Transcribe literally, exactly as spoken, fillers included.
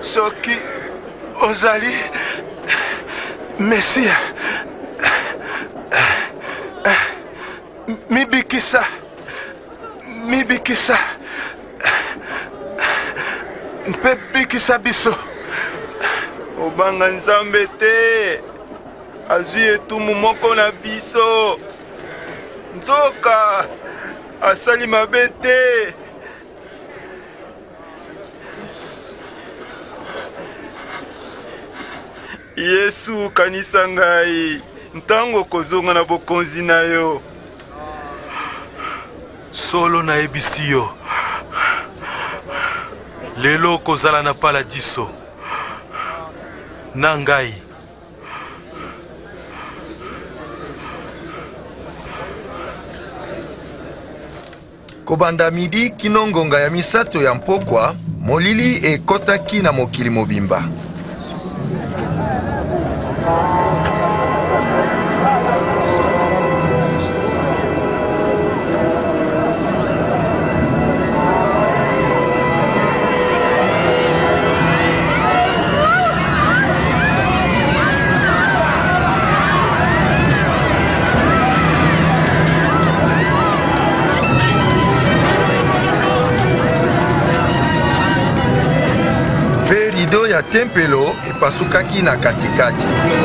Soki ozali Mesia mibikisa mibikisa mpe bikisa biso. Obanga Nzambe te azwi etumu moko na biso. Nzoka asali mabe te. Yesu kanisa ngai ntango kozonga na bokonzi na yo. Solo na ebisi yo lelo kozala na paladiso na ngai. Kobanda midi kino ngonga ya misato ya mpokwa, molili ekotaki na mokili mobimba. Rido ya tempelo epasukaki na katikati.